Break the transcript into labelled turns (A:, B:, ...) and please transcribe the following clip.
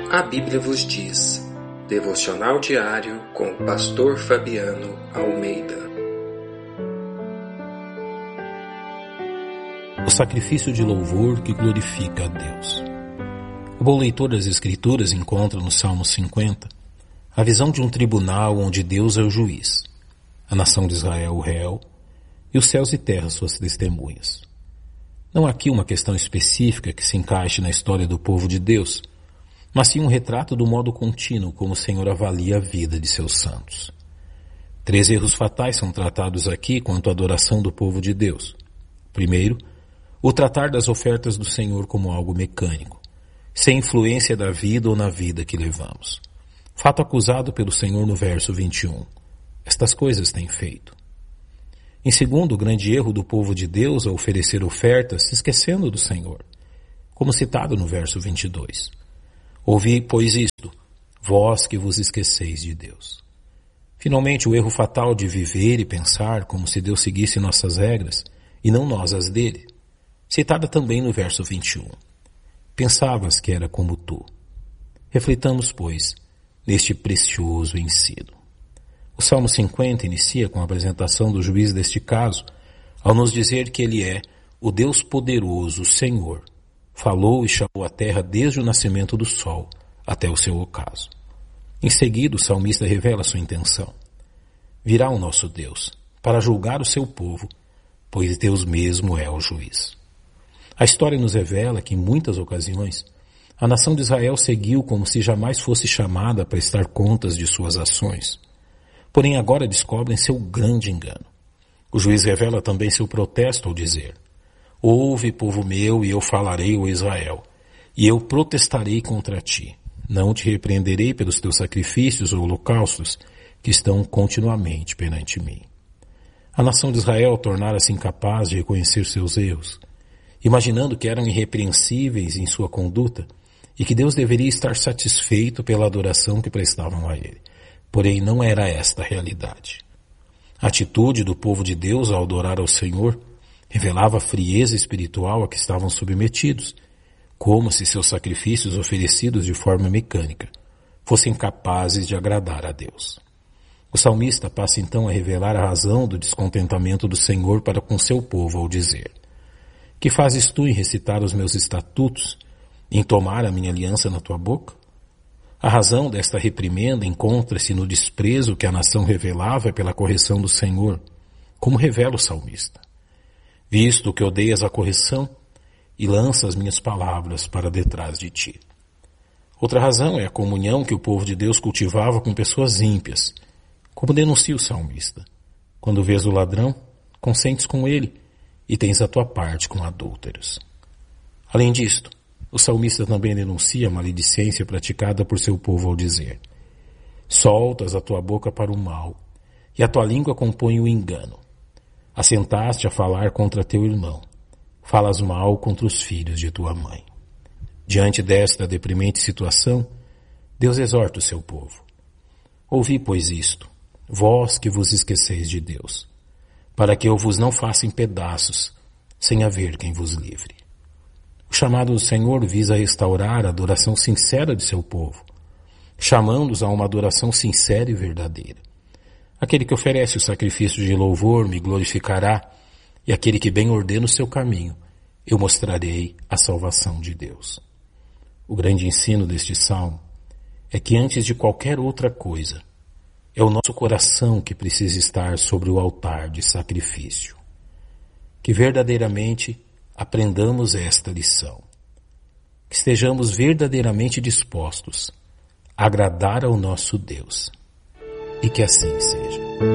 A: A Bíblia vos diz. Devocional diário com o pastor Fabiano Almeida.
B: O sacrifício de louvor que glorifica a Deus. O bom leitor das Escrituras encontra no Salmo 50 a visão de um tribunal onde Deus é o juiz, a nação de Israel o réu e os céus e terra suas testemunhas. Não há aqui uma questão específica que se encaixe na história do povo de Deus, mas sim um retrato do modo contínuo como o Senhor avalia a vida de seus santos. 3 erros fatais são tratados aqui quanto à adoração do povo de Deus. Primeiro, o tratar das ofertas do Senhor como algo mecânico, sem influência da vida ou na vida que levamos. Fato acusado pelo Senhor no verso 21. Estas coisas tem feito. Em segundo, o grande erro do povo de Deus ao oferecer ofertas se esquecendo do Senhor, como citado no verso 22. Ouvi, pois, isto, vós que vos esqueceis de Deus. Finalmente, o erro fatal de viver e pensar como se Deus seguisse nossas regras e não nós as dele, citada também no verso 21. Pensavas que era como tu. Refletamos, pois, neste precioso ensino. O Salmo 50 inicia com a apresentação do juiz deste caso, ao nos dizer que ele é o Deus poderoso, o Senhor. Falou e chamou a terra desde o nascimento do sol até o seu ocaso. Em seguida, o salmista revela sua intenção. Virá o nosso Deus para julgar o seu povo, pois Deus mesmo é o juiz. A história nos revela que, em muitas ocasiões, a nação de Israel seguiu como se jamais fosse chamada a prestar contas de suas ações. Porém, agora descobrem seu grande engano. O juiz revela também seu protesto ao dizer: ouve, povo meu, e eu falarei, ó Israel, e eu protestarei contra ti. Não te repreenderei pelos teus sacrifícios ou holocaustos que estão continuamente perante mim. A nação de Israel tornara-se incapaz de reconhecer seus erros, imaginando que eram irrepreensíveis em sua conduta e que Deus deveria estar satisfeito pela adoração que prestavam a ele. Porém, não era esta a realidade. A atitude do povo de Deus ao adorar ao Senhor revelava a frieza espiritual a que estavam submetidos, como se seus sacrifícios oferecidos de forma mecânica fossem capazes de agradar a Deus. O salmista passa então a revelar a razão do descontentamento do Senhor para com seu povo ao dizer: que fazes tu em recitar os meus estatutos, em tomar a minha aliança na tua boca? A razão desta reprimenda encontra-se no desprezo que a nação revelava pela correção do Senhor, como revela o salmista. Visto que odeias a correção e lanças minhas palavras para detrás de ti. Outra razão é a comunhão que o povo de Deus cultivava com pessoas ímpias, como denuncia o salmista. Quando vês o ladrão, consentes com ele e tens a tua parte com adúlteros. Além disto, o salmista também denuncia a maledicência praticada por seu povo ao dizer: soltas a tua boca para o mal e a tua língua compõe o engano. Assentaste a falar contra teu irmão, falas mal contra os filhos de tua mãe. Diante desta deprimente situação, Deus exorta o seu povo. Ouvi, pois, isto, vós que vos esqueceis de Deus, para que eu vos não faça em pedaços, sem haver quem vos livre. O chamado do Senhor visa restaurar a adoração sincera de seu povo, chamando-os a uma adoração sincera e verdadeira. Aquele que oferece o sacrifício de louvor me glorificará, e aquele que bem ordena o seu caminho, eu mostrarei a salvação de Deus. O grande ensino deste salmo é que antes de qualquer outra coisa, é o nosso coração que precisa estar sobre o altar de sacrifício. Que verdadeiramente aprendamos esta lição. Que estejamos verdadeiramente dispostos a agradar ao nosso Deus. E que assim seja.